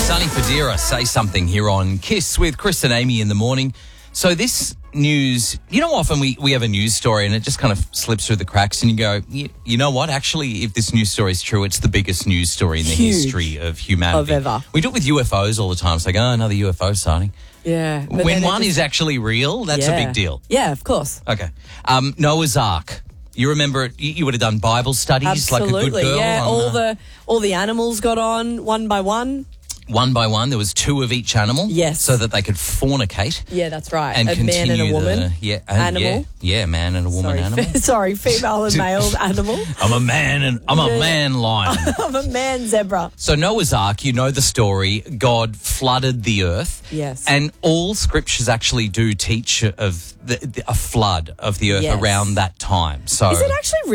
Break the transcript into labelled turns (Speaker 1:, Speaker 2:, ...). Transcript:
Speaker 1: Sunny Fadira, Say Something here on KISS with Chris and Amy in the morning. So this news, often we have a news story and it just kind of slips through the cracks and you go, you know what? Actually, if this news story is true, it's the biggest news story in the history of humanity.
Speaker 2: Of ever.
Speaker 1: We do it with UFOs all the time. It's like, another UFO sighting.
Speaker 2: Yeah.
Speaker 1: When one is actually real, that's a big deal.
Speaker 2: Yeah, of course.
Speaker 1: Okay. Noah's Ark. You remember it? You would have done Bible studies
Speaker 2: Absolutely.
Speaker 1: like a good girl.
Speaker 2: Yeah, all the animals got on one by one.
Speaker 1: One by one, there was two of each animal.
Speaker 2: Yes.
Speaker 1: So that they could fornicate.
Speaker 2: Yeah, that's right.
Speaker 1: And
Speaker 2: a man and a woman. Animal.
Speaker 1: Yeah, man and a woman animal.
Speaker 2: Sorry, female and male animal.
Speaker 1: I'm a man and I'm a man lion.
Speaker 2: I'm a man zebra.
Speaker 1: So Noah's Ark, you know the story. God flooded the earth.
Speaker 2: Yes.
Speaker 1: And all scriptures actually do teach of a flood of the earth
Speaker 2: Yes.
Speaker 1: around that time. So
Speaker 2: Is it actually